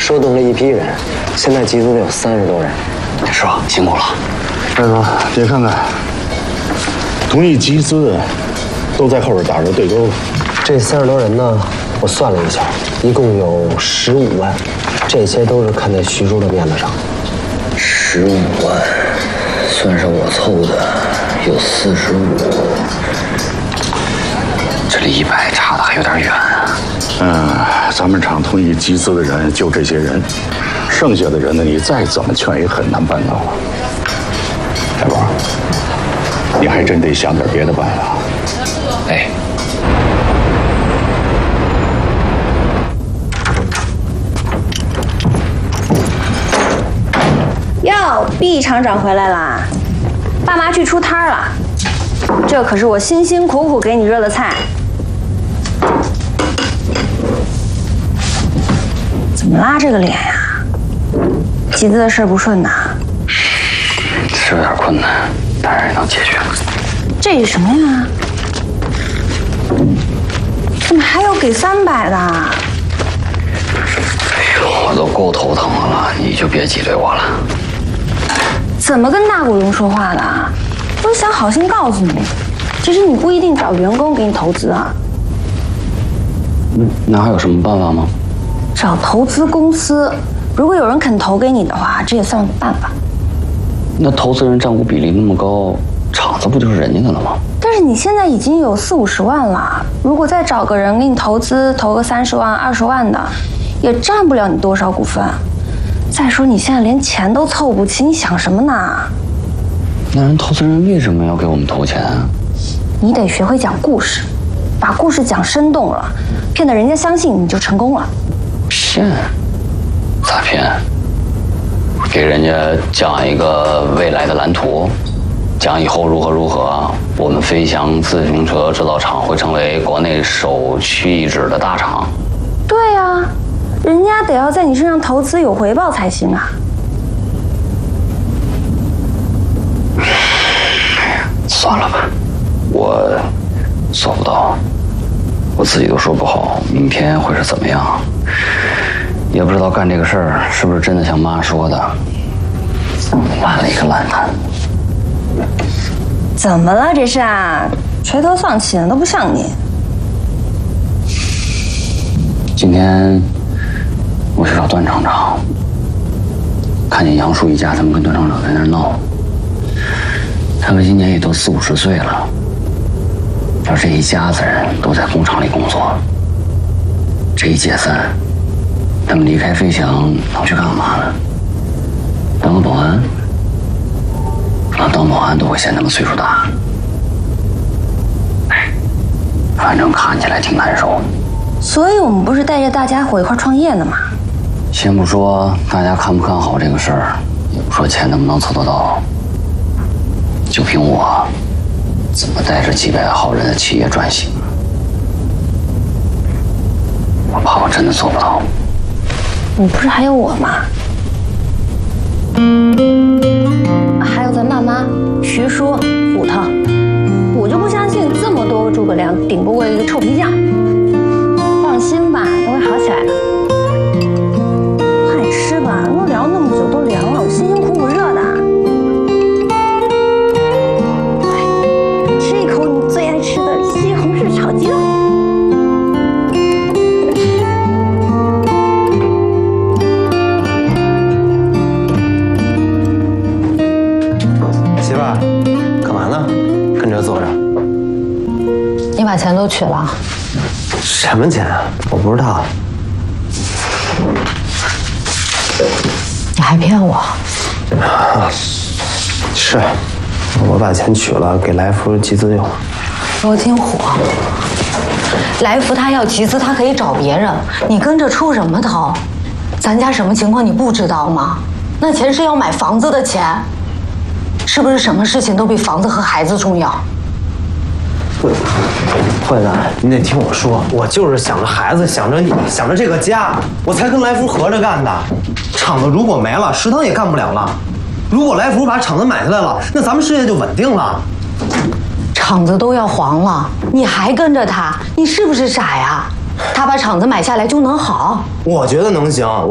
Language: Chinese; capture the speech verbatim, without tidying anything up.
收动了一批人，现在集资的有三十多人。 师傅辛苦了。 大哥，别看看，同意集资的都在后边打着对勾。 这三十多人呢，我算了一下，一共有十五万，这些都是看在徐叔的面子上。 十五万，算上我凑的，有四十五。这离一百差的还有点远啊。 嗯，咱们厂同意集资的人就这些人，剩下的人呢，你再怎么劝也很难办到。大宝，你还真得想点别的办法。 哎。 哟，毕厂长回来啦！爸妈去出摊了，这可是我辛辛苦苦给你热的菜。怎么拉这个脸呀？集资的事不顺呐？ 是有点困难，但是也能解决。 这是什么呀？怎么还有给三百的？ 哎呦，我都够头疼的了，你就别挤兑我了。 怎么跟大股东说话的？我想好心告诉你，其实你不一定找员工给你投资啊。 那那还有什么办法吗？ 找投资公司，如果有人肯投给你的话，这也算个办法。 那投资人占股比例那么高，厂子不就是人家的了吗？ 但是你现在已经有四五十万了，如果再找个人给你投资，投个三十万、二十万的，也占不了你多少股份。再说你现在连钱都凑不齐，你想什么呢？ 那人投资人为什么要给我们投钱啊？ 你得学会讲故事，把故事讲生动了，骗得人家相信，你就成功了。 骗？咋骗？给人家讲一个未来的蓝图，讲以后如何如何，我们飞翔自行车制造厂会成为国内首屈一指的大厂。 对呀，人家得要在你身上投资有回报才行啊。 算了吧，我做不到，我自己都说不好明天会是怎么样，也不知道干这个事儿是不是真的像妈说的，烂了一个烂摊。 怎么了这是啊？垂头丧气的都不像你。 今天我去找段厂长，看见杨叔一家他们跟段厂长在那儿闹。他们今年也都四五十岁了，要这一家子人都在工厂里工作，这一解散，他们离开飞翔能去干嘛呢？当个保安？可能当保安都会嫌他们岁数大。哎，反正看起来挺难受。 所以我们不是带着大家伙一块创业呢吗？ 先不说大家看不看好这个事儿，也不说钱能不能凑得到，就凭我怎么带着几百号人的企业转型，我怕我真的做不到。 你不是还有我吗？还有咱爸妈、徐叔、骨头，我就不相信这么多个诸葛亮顶不过一个臭皮匠。放心吧，都会好起来的。快吃吧，都聊那么久都凉了，我辛辛苦苦热的。来，吃一口你最爱吃的西红柿炒鸡蛋。 媳妇儿，干嘛呢？跟这坐着。 你把钱都取了？ 什么钱啊？我不知道。 你还骗我？ 啊，是，我把钱取了，给来福集资用。 罗金虎，来福他要集资，他可以找别人，你跟着出什么头？咱家什么情况你不知道吗？那钱是要买房子的钱，是不是什么事情都比房子和孩子重要？ 慧子，你得听我说，我就是想着孩子，想着你，想着这个家，我才跟来福合着干的。厂子如果没了，食堂也干不了了。如果来福把厂子买下来了，那咱们事业就稳定了。 厂子都要黄了，你还跟着他，你是不是傻呀？他把厂子买下来就能好？ 我觉得能行。